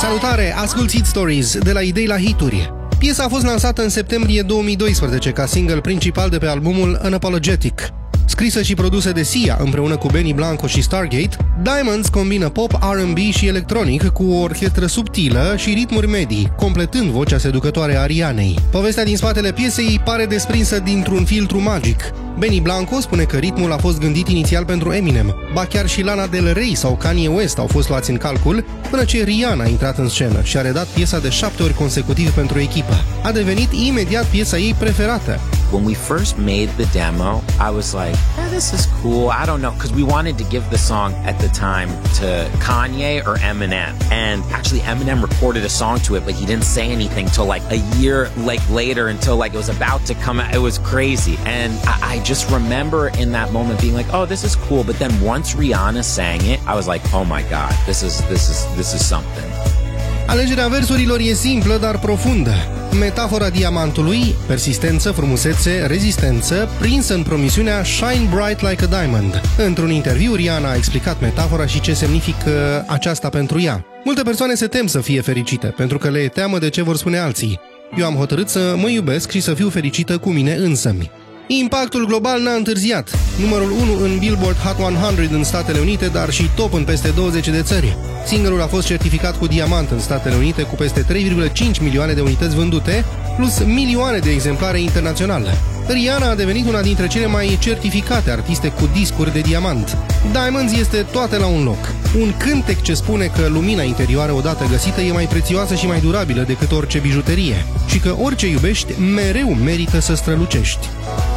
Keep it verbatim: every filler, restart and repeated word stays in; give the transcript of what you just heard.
Salutare, asculți Hit Stories de la idei la hituri. Piesa a fost lansată în septembrie două mii doisprezece ca single principal de pe albumul Unapologetic. Scrisă și produsă de Sia împreună cu Benny Blanco și Stargate, Diamonds combină pop, R and B și electronic cu o orchestră subtilă și ritmuri medii, completând vocea seducătoare a Rihanei. Povestea din spatele piesei pare desprinsă dintr-un filtru magic. Benny Blanco spune că ritmul a fost gândit inițial pentru Eminem, ba chiar și Lana Del Rey sau Kanye West au fost luați în calcul, până ce Rihanna a intrat în scenă și a redat piesa de șapte ori consecutiv pentru echipă. A devenit imediat piesa ei preferată. When we first made the demo, I was like, eh, this is cool. I don't know, because we wanted to give the song at the time to Kanye or Eminem. And actually Eminem recorded a song to it, but he didn't say anything till like a year like later until like it was about to come out. It was crazy. And I, I just remember in that moment being like, oh, this is cool. But then once Rihanna sang it, I was like, oh my God, this is, this is, this is something. Alegerea versurilor e simplă, dar profundă. Metafora diamantului, persistență, frumusețe, rezistență, prinsă în promisiunea Shine Bright Like a Diamond. Într-un interviu, Rihanna a explicat metafora și ce semnifică aceasta pentru ea. Multe persoane se tem să fie fericite, pentru că le e teamă de ce vor spune alții. Eu am hotărât să mă iubesc și să fiu fericită cu mine însămi. Impactul global n-a întârziat. Numărul unu în Billboard Hot o sută în Statele Unite, dar și top în peste douăzeci de țări. Singlul a fost certificat cu diamant în Statele Unite cu peste trei virgulă cinci milioane de unități vândute, plus milioane de exemplare internaționale. Rihanna a devenit una dintre cele mai certificate artiste cu discuri de diamant. Diamonds este toate la un loc. Un cântec ce spune că lumina interioară odată găsită e mai prețioasă și mai durabilă decât orice bijuterie și că orice iubești mereu merită să strălucești.